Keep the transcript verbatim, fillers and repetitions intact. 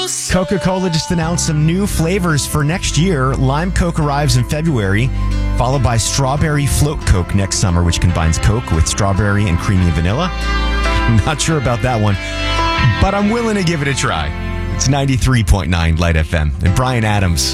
Coca-Cola just announced some new flavors for next year. Lime Coke arrives in February, followed by Strawberry Float Coke next summer, which combines Coke with strawberry and creamy vanilla. Not sure about that one, but I'm willing to give it a try. It's ninety-three point nine Light F M. And Brian Adams